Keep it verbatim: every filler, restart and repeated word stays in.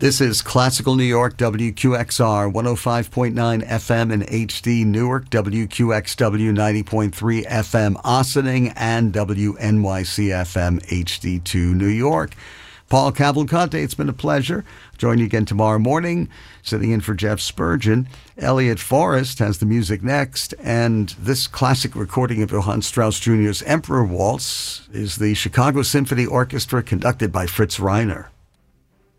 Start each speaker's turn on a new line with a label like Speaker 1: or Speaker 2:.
Speaker 1: This is Classical New York, W Q X R, one oh five point nine F M in H D Newark, W Q X W ninety point three F M Ossining, and W N Y C F M H D two New York. Paul Cavalcante, it's been a pleasure. Join you again tomorrow morning, sitting in for Jeff Spurgeon. Elliot Forrest has the music next, and this classic recording of Johann Strauss Junior's Emperor Waltz is the Chicago Symphony Orchestra, conducted by Fritz Reiner.